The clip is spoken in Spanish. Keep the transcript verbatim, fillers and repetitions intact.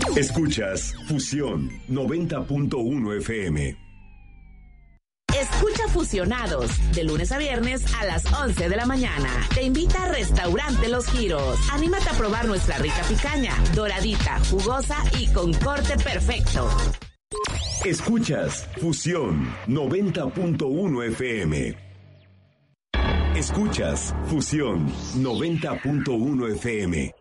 Escuchas Fusión noventa punto uno F M. Escucha Fusionados de lunes a viernes a las once de la mañana. Te invita a Restaurante Los Giros. Anímate a probar nuestra rica picaña, doradita, jugosa y con corte perfecto. Escuchas Fusión noventa punto uno F M. Escuchas Fusión noventa punto uno F M.